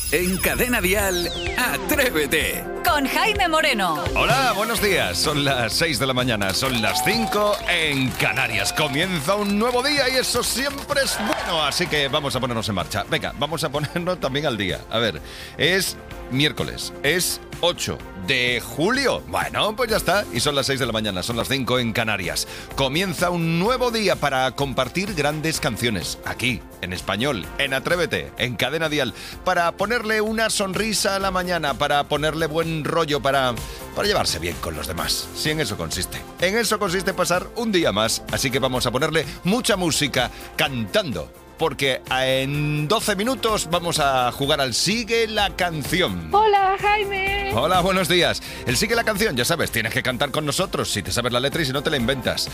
En Cadena Dial, Atrévete. Con Jaime Moreno. Hola, buenos días. Son las 6 de la mañana, son las 5 en Canarias. Comienza un nuevo día y eso siempre es bueno. Así que vamos a ponernos en marcha. Venga, vamos a ponernos también al día. A ver, es miércoles, es 8 de julio. Bueno, pues ya está. Y son las 6 de la mañana, son las 5 en Canarias. Comienza un nuevo día para compartir grandes canciones. Aquí, en español, en Atrévete, en Cadena Dial. Para ponerle una sonrisa a la mañana, para ponerle buen rollo, para llevarse bien con los demás. Sí, en eso consiste. En eso consiste pasar un día más. Así que vamos a ponerle mucha música cantando. Porque en 12 minutos vamos a jugar al Sigue la Canción. Hola, Jaime. Hola, buenos días. El Sigue la Canción, ya sabes, tienes que cantar con nosotros si te sabes la letra y si no te la inventas.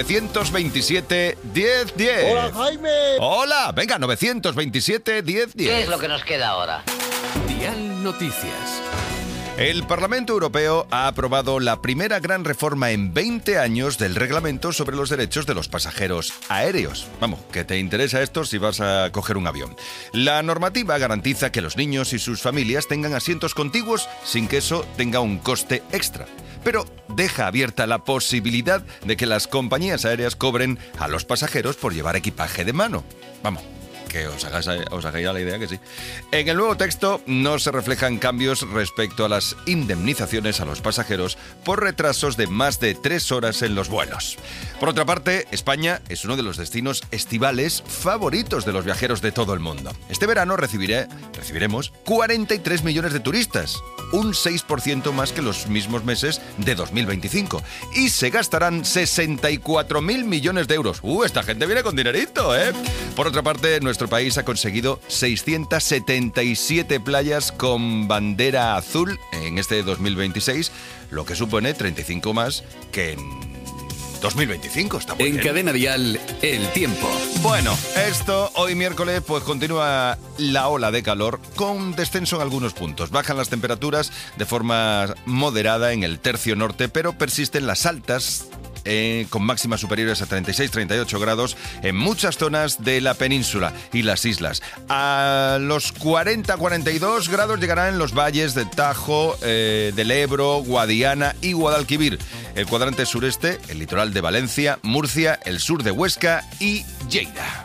927-1010. Hola, Jaime. Hola, venga, 927-1010. ¿Qué es lo que nos queda ahora? Dial Noticias. El Parlamento Europeo ha aprobado la primera gran reforma en 20 años del reglamento sobre los derechos de los pasajeros aéreos. Vamos, que te interesa esto si vas a coger un avión. La normativa garantiza que los niños y sus familias tengan asientos contiguos sin que eso tenga un coste extra. Pero deja abierta la posibilidad de que las compañías aéreas cobren a los pasajeros por llevar equipaje de mano. Vamos, que os hagáis a la idea que sí. En el nuevo texto no se reflejan cambios respecto a las indemnizaciones a los pasajeros por retrasos de más de 3 horas en los vuelos. Por otra parte, España es uno de los destinos estivales favoritos de los viajeros de todo el mundo. Este verano recibiremos 43 millones de turistas, un 6% más que los mismos meses de 2025. Y se gastarán 64.000 millones de euros. Esta gente viene con dinerito, ¿eh? Por otra parte, nuestro país ha conseguido 677 playas con bandera azul en este 2026, lo que supone 35 más que en 2025. Está muy bien. En Cadena Dial, el tiempo. Bueno, esto hoy miércoles pues continúa la ola de calor con descenso en algunos puntos. Bajan las temperaturas de forma moderada en el tercio norte, pero persisten las altas con máximas superiores a 36-38 grados en muchas zonas de la península y las islas. A los 40-42 grados llegarán en los valles de Tajo, del Ebro, Guadiana y Guadalquivir, el cuadrante sureste, el litoral de Valencia, Murcia, el sur de Huesca y Lleida.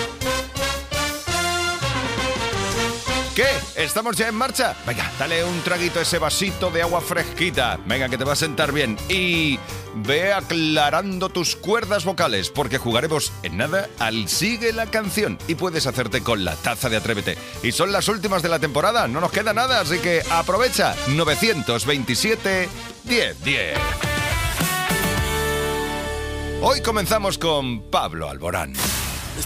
¿Qué? ¿Estamos ya en marcha? Venga, dale un traguito a ese vasito de agua fresquita. Venga, que te va a sentar bien. Y ve aclarando tus cuerdas vocales, porque jugaremos en nada al Sigue la Canción. Y puedes hacerte con la taza de Atrévete. Y son las últimas de la temporada, no nos queda nada, así que aprovecha. 927-1010. Hoy comenzamos con Pablo Alborán.